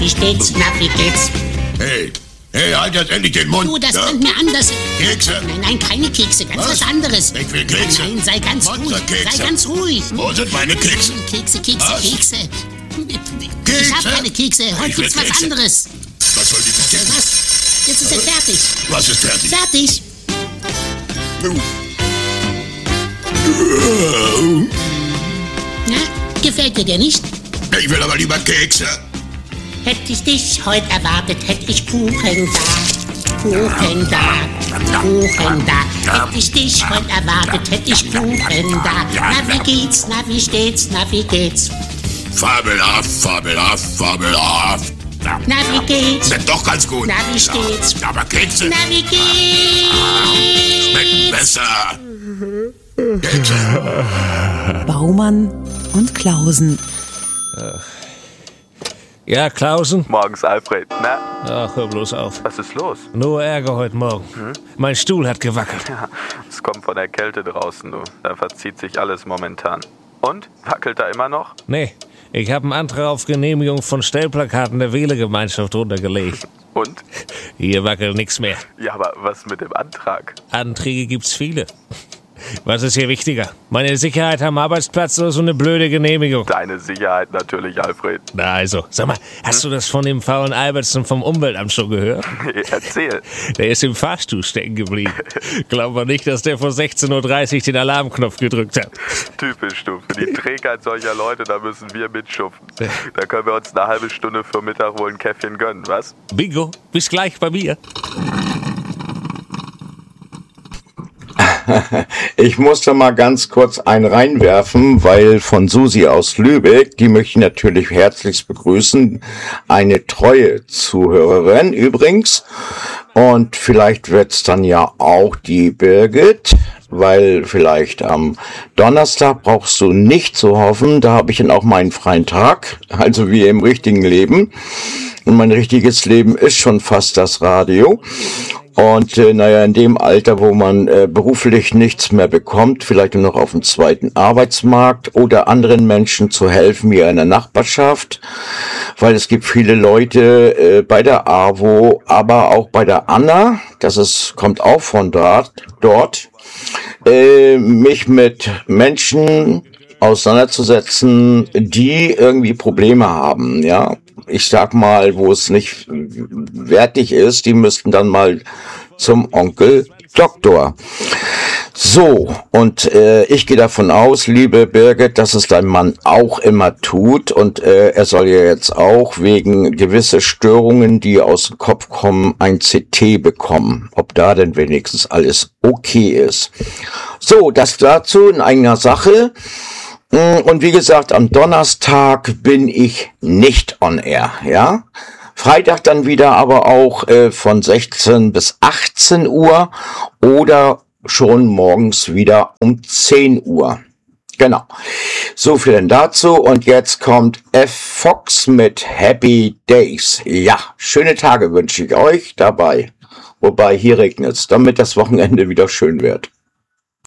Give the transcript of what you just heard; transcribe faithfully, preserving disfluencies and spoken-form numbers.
wie steht's, na, wie geht's? Hey, hey, halt jetzt endlich den Mund. Du, das ja? brennt mir an, das... Kekse? Nein, nein, keine Kekse, ganz was, Was? anderes. Ich will Kekse. Nein, sei ganz ruhig, Monsterkekse. sei ganz ruhig. Wo sind meine Kekse? Kekse, Kekse, Was? Kekse. Kekse? Ich hab keine Kekse, heute Ich will gibt's was Kekse. anderes. Was soll die Kekse? Was? Jetzt ist er fertig. Was ist fertig? Fertig. Na, gefällt dir der nicht? Ich will aber lieber Kekse. Hätte ich dich heute erwartet, hätte ich Kuchen da. Kuchen da, Kuchen da. Hätte ich dich heute erwartet, hätte ich Kuchen da. Na, wie geht's, na, wie steht's, na, wie geht's? Fabelhaft, fabelhaft, fabelhaft. Na, wie geht's? Schmeckt doch ganz gut. Na, wie steht's? Ja, aber Kekse Na, wie geht's? schmecken besser. Kekse. Baumann und Klausen. Ja, Klausen? Morgens, Alfred. Na, Ach, hör bloß auf. was ist los? Nur Ärger heute Morgen. Mein Stuhl hat gewackelt. Ja, es kommt von der Kälte draußen, du. Da verzieht sich alles momentan. Und? Wackelt da immer noch? Nee, ich habe einen Antrag auf Genehmigung von Stellplakaten der Wählergemeinschaft runtergelegt. Und? Hier wackelt nichts mehr. Ja, aber was mit dem Antrag? Anträge gibt's viele. Was ist hier wichtiger? Meine Sicherheit am Arbeitsplatz oder so eine blöde Genehmigung? Deine Sicherheit natürlich, Alfred. Na also, sag mal, hast du das von dem faulen Albertsen vom Umweltamt schon gehört? Erzähl. Der ist im Fahrstuhl stecken geblieben. Glaub mal nicht, dass der vor sechzehn Uhr dreißig den Alarmknopf gedrückt hat. Typisch, du. Für die Trägheit solcher Leute, da müssen wir mitschupfen. Da können wir uns eine halbe Stunde vor Mittag wohl ein Käffchen gönnen, was? Bingo, bis gleich bei mir. Ich muss da mal ganz kurz einen reinwerfen, weil von Susi aus Lübeck, die möchte ich natürlich herzlichst begrüßen, eine treue Zuhörerin übrigens. Und vielleicht wird's dann ja auch die Birgit, weil vielleicht am Donnerstag brauchst du nicht zu hoffen, da habe ich dann auch meinen freien Tag, also wie im richtigen Leben. Und mein richtiges Leben ist schon fast das Radio. Und äh, naja, in dem Alter, wo man äh, beruflich nichts mehr bekommt, vielleicht nur noch auf dem zweiten Arbeitsmarkt oder anderen Menschen zu helfen, wie in der Nachbarschaft, weil es gibt viele Leute äh, bei der A W O, aber auch bei der Anna, das ist kommt auch von dort, dort äh, mich mit Menschen auseinanderzusetzen, die irgendwie Probleme haben, ja. Ich sag mal, wo es nicht wertig ist, die müssten dann mal zum Onkel Doktor. So, und äh, ich gehe davon aus, liebe Birgit, dass es dein Mann auch immer tut und äh, er soll ja jetzt auch wegen gewisse Störungen, die aus dem Kopf kommen, ein C T bekommen. Ob da denn wenigstens alles okay ist. So, das dazu in eigener Sache. Und wie gesagt, am Donnerstag bin ich nicht on air, ja. Freitag dann wieder aber auch äh, von sechzehn bis achtzehn Uhr oder schon morgens wieder um zehn Uhr. Genau. So viel denn dazu. Und jetzt kommt F. Fox mit Happy Days. Ja, schöne Tage wünsche ich euch dabei. Wobei hier regnet es, damit das Wochenende wieder schön wird.